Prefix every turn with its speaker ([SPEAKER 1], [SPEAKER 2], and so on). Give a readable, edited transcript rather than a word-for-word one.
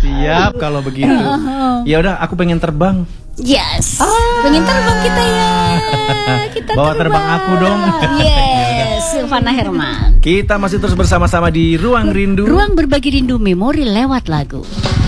[SPEAKER 1] Siap kalau begitu. Ya udah, aku pengen terbang.
[SPEAKER 2] Yes. Pengen terbang kita ya. Kita
[SPEAKER 1] Bawa terbang aku dong.
[SPEAKER 2] Yes, Silvana Herman.
[SPEAKER 1] Kita masih terus bersama-sama di Ruang Rindu.
[SPEAKER 2] Ruang berbagi rindu memori lewat lagu.